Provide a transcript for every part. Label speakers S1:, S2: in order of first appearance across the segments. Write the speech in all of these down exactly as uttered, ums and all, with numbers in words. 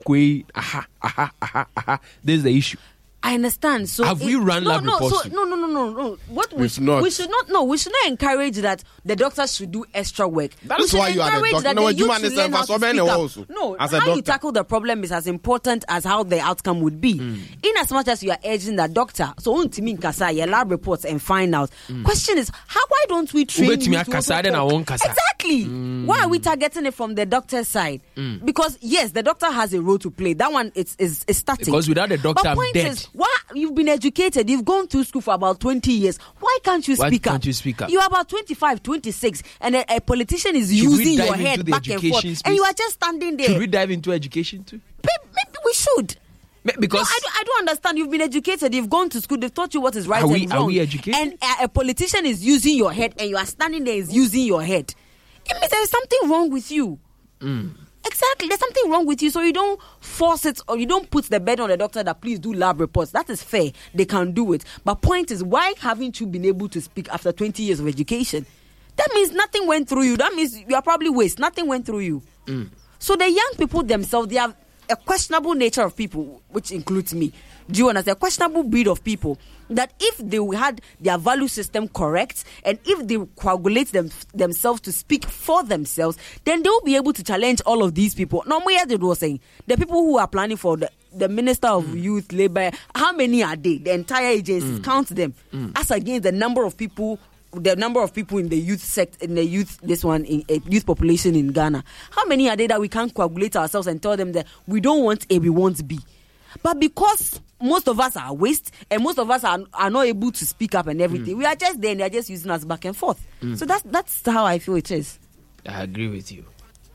S1: Kwe, aha, aha, aha, aha. This is the issue.
S2: I understand. So
S1: have
S2: it,
S1: we run
S2: no,
S1: lab
S2: no,
S1: reports?
S2: So, no, no, no, no, no. What we,
S3: We've not.
S2: we should not. No, we should not encourage that the doctors should do extra work.
S3: That
S2: we
S3: is why you are the
S2: encourage
S3: doctor.
S2: that
S3: No,
S2: the
S3: you
S2: youth
S3: man
S2: should
S3: is
S2: learn
S3: a-
S2: how to
S3: so many
S2: speak up.
S3: also,
S2: No,
S3: as a
S2: how you
S3: doctor.
S2: tackle the problem is as important as how the outcome would be.
S1: Mm.
S2: In as much as you are urging that doctor, so on to me kasa your lab reports and find out.
S1: Mm.
S2: Question is, how why don't we train
S1: Ube
S2: you
S1: timi
S2: to
S1: akasa,
S2: also
S1: then I
S2: talk?
S1: won't kasa.
S2: Exactly.
S1: Mm.
S2: Why are we targeting it from the doctor's side?
S1: Mm.
S2: Because yes, the doctor has a role to play. That one is is, is static.
S1: Because without the doctor,
S2: but
S1: I'm
S2: point
S1: dead.
S2: is, why you've been educated, you've gone through school for about twenty years. Why can't you
S1: Why
S2: speak
S1: can't
S2: up?
S1: you speak up?
S2: You're about twenty-five, twenty-six, and a, a politician is
S1: Should we
S2: using
S1: dive
S2: your
S1: into
S2: head
S1: the
S2: back and forth,
S1: education
S2: and
S1: space?
S2: you are just standing there.
S1: Should we dive into education too?
S2: Maybe, maybe we should.
S1: Because
S2: No, I, don't, I don't understand. You've been educated. You've gone to school. They've taught you what is right
S1: Are we-
S2: and
S1: are
S2: wrong.
S1: we educated?
S2: And a, a politician is using your head, and you are standing there is using your head. It means there's something wrong with you.
S1: Mm.
S2: Exactly. There's something wrong with you. So you don't force it or you don't put the burden on the doctor that please do lab reports. That is fair. They can do it. But point is, why haven't you been able to speak after twenty years of education? That means nothing went through you. That means you are probably waste. Nothing went through you.
S1: Mm.
S2: So the young people themselves, they have a questionable nature of people, which includes me. Do you understand? A questionable breed of people that if they had their value system correct and if they coagulate them, themselves to speak for themselves, then they will be able to challenge all of these people. No, Moya was saying, the people who are planning for the, the Minister of mm. Youth, Labour, how many are they? The entire agencies, mm. count them. Mm. As against the number of people the number of people in the youth sect, in the youth, this one, in uh, youth population in Ghana. How many are there that we can't coagulate ourselves and tell them that we don't want A, we want B? But because most of us are waste and most of us are, are not able to speak up and everything, mm. we are just there and they're just using us back and forth. Mm. So that's that's how I feel it is.
S1: I agree with you.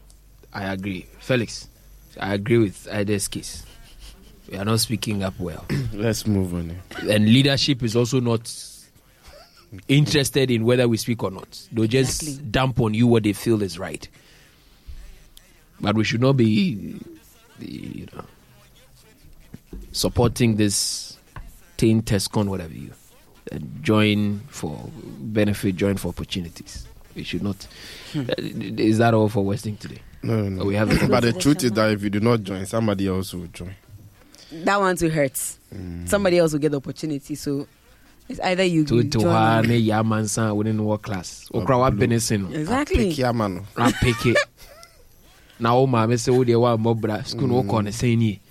S1: I agree. Felix, I agree with Ida's case. We are not speaking up well.
S3: Let's move on.
S1: And leadership is also not interested in whether we speak or not. They'll just exactly. dump on you what they feel is right. But we should not be, be you know, supporting this Tain Tescon, whatever you, and join for benefit, join for opportunities. We should not. Hmm. Is that all for Westing today?
S3: No, no, no.
S1: We have
S3: but the truth is that if you do not join, somebody else will join.
S2: That one too hurts. Mm. Somebody else will get the opportunity. So it's either you
S1: to
S2: join.
S1: To one yaman san within what class? Okra benison.
S2: Exactly.
S3: Yaman.
S1: Rapeke. Na o ma me se wo de wa mobra school no ko ne sen ni.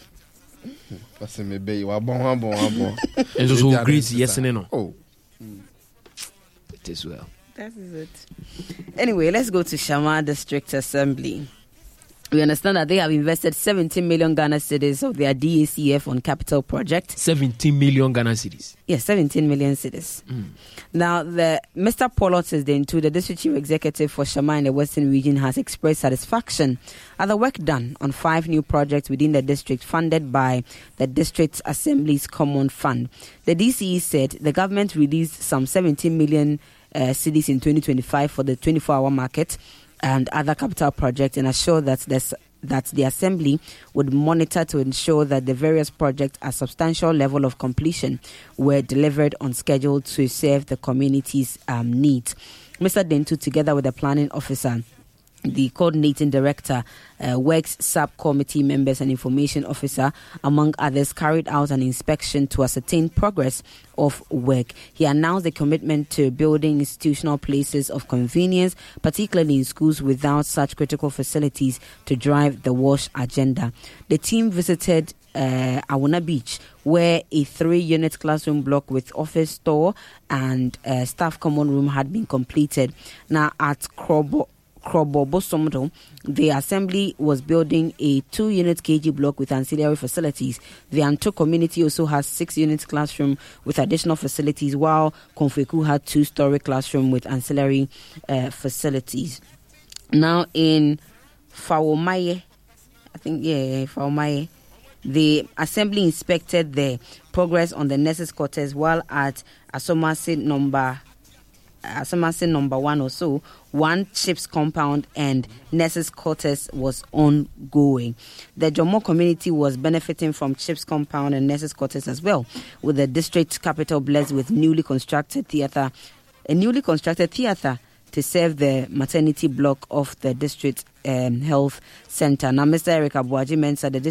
S3: Pase me be wa bon wa bon wa bon.
S1: Enzo so great yes no.
S3: Oh.
S1: It is well.
S2: That is it. Anyway, let's go to Shama District Assembly. We understand that they have invested seventeen million Ghana cedis of their D A C F on capital project.
S1: seventeen million Ghana cedis.
S2: Yes, seventeen million cedis. Mm. Now, the Mister Paul Otisden, the district chief executive for Shama in the Western region, has expressed satisfaction at the work done on five new projects within the district funded by the District Assembly's Common Fund. The D C E said the government released some seventeen million uh, cedis in twenty twenty-five for the twenty-four hour market and other capital projects, and assured that this, that the Assembly would monitor to ensure that the various projects at substantial level of completion were delivered on schedule to serve the community's um, needs. Mister Dentu, together with the planning officer, the coordinating director, uh, works subcommittee members and information officer, among others, carried out an inspection to ascertain progress of work. He announced a commitment to building institutional places of convenience, particularly in schools without such critical facilities, to drive the WASH agenda. The team visited uh, Awuna Beach, where a three-unit classroom block with office, store, and uh, staff common room had been completed. Now, at Krobo, Krobobosomdo, the Assembly was building a two-unit K G block with ancillary facilities. The Anto community also has six-unit classroom with additional facilities, while Konfeku had two-story classroom with ancillary uh, facilities. Now, in Fawomaye, I think, yeah, Fawomaye, the Assembly inspected the progress on the nurses' quarters, while at Asomasi number Asomasi number one or so, one chips compound and nurses' quarters was ongoing. The Jomo community was benefiting from chips compound and nurses' quarters as well, with the district capital blessed with newly constructed theatre, a newly constructed theatre to serve the maternity block of the district um, health center. Now, Mister Eric Abuaji Mensah, the